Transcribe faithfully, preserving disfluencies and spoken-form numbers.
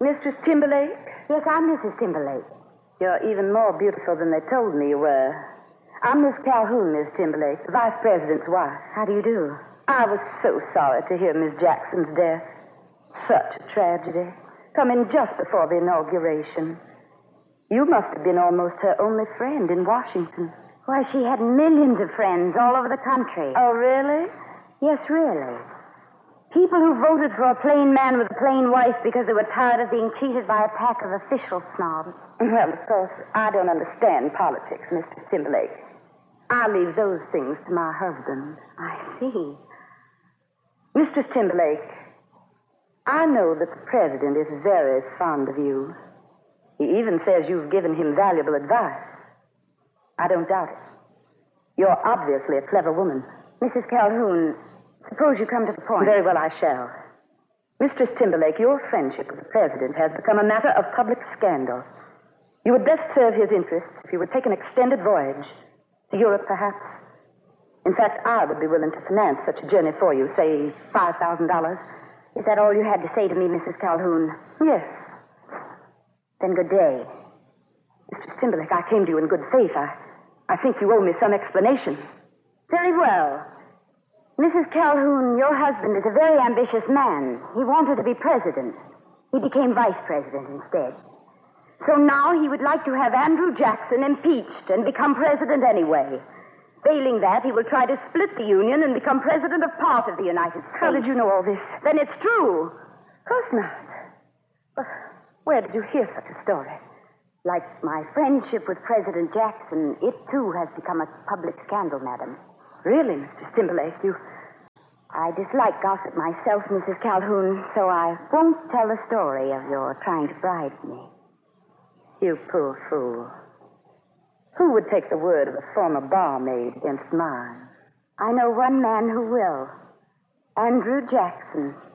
Mistress Timberlake? Yes, I'm Missus Timberlake. You're even more beautiful than they told me you were. I'm Miss Calhoun, Miss Timberlake, the Vice President's wife. How do you do? I was so sorry to hear Miss Jackson's death. Such a tragedy. Coming just before the inauguration. You must have been almost her only friend in Washington. Why, she had millions of friends all over the country. Oh, really? Yes, really. People who voted for a plain man with a plain wife because they were tired of being cheated by a pack of official snobs. Well, of course, I don't understand politics, Mistress Timberlake. I leave those things to my husband. I see. Mistress Timberlake, I know that the president is very fond of you. He even says you've given him valuable advice. I don't doubt it. You're obviously a clever woman. Missus Calhoun, suppose you come to the point. Very well, I shall. Mistress Timberlake, your friendship with the president has become a matter of public scandal. You would best serve his interests if you would take an extended voyage. To Europe, perhaps. In fact, I would be willing to finance such a journey for you, say five thousand dollars. Is that all you had to say to me, Missus Calhoun? Yes. Then good day. Mistress Timberlake, I came to you in good faith. I, I think you owe me some explanation. Very well. Missus Calhoun, your husband is a very ambitious man. He wanted to be president. He became vice president instead. So now he would like to have Andrew Jackson impeached and become president anyway. Failing that, he will try to split the Union and become president of part of the United States. How did you know all this? Then it's true. Of course not. Well, where did you hear such a story? Like my friendship with President Jackson, it too has become a public scandal, madam. Really, Mistress Timberlake, you... I dislike gossip myself, Missus Calhoun, so I won't tell the story of your trying to bribe me. You poor fool. Who would take the word of a former barmaid against mine? I know one man who will. Andrew Jackson.